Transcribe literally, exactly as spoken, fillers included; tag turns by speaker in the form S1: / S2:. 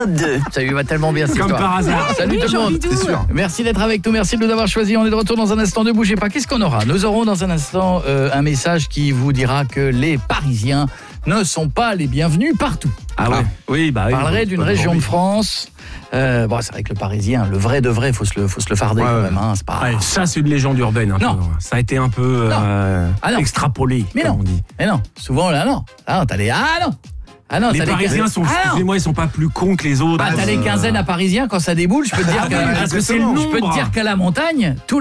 S1: deux.
S2: Ça lui va tellement bien cette
S3: Comme
S2: histoire.
S3: par hasard.
S2: Salut tout le monde.
S1: C'est sûr.
S2: Merci d'être avec nous, merci de nous avoir choisis. On est de retour dans un instant, ne bougez pas. Qu'est-ce qu'on aura? Nous aurons dans un instant euh, un message qui vous dira que les Parisiens ne sont pas les bienvenus partout.
S3: Ah ouais. Oui, bah
S2: Je
S3: oui.
S2: parlerai d'une région de France. Euh, bon, c'est vrai que le Parisien, le vrai de vrai, faut se le, faut se le farder
S3: Ouais,
S2: quand
S3: ouais.
S2: même. Hein, c'est pas.
S3: Ouais, ça, c'est une légende urbaine. Un
S2: Non.
S3: peu. Ça a été un peu
S2: Non.
S3: euh,
S2: Ah non.
S3: extrapolé,
S2: Mais
S3: comme
S2: non.
S3: on dit.
S2: Mais non, souvent là non. Ah non, t'as les ah non. Ah non,
S3: Les
S2: t'as
S3: Parisiens
S2: les...
S3: sont,
S2: ah non.
S3: excusez-moi, ils sont pas plus cons que les autres.
S2: Bah, t'as les quinzaines à Parisiens quand ça déboule, je peux te dire
S3: Ah
S2: que
S3: oui, parce que c'est le
S2: je peux te
S3: nombre.
S2: dire qu'à la montagne, tout